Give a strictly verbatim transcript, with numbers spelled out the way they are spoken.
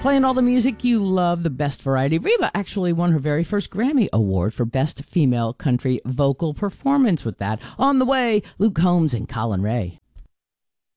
Playing all the music you love, the best variety. Reba actually won her very first Grammy Award for Best Female Country Vocal Performance with that. On the way, Luke Combs and Colin Ray.